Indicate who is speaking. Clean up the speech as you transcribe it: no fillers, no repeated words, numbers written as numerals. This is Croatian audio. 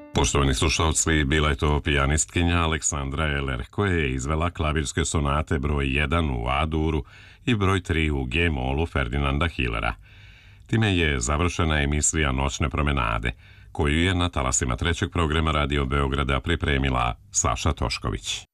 Speaker 1: Poštovani slušalci, bila je to pijanistkinja Aleksandra Eller, koja je izvela klavirske sonate broj 1 u A-duru i broj 3 u G-molu Ferdinanda Hillera. Time je završena emisija Noćne promenade, koju je na talasima trećeg programa Radio Beograda pripremila Saša Tošković.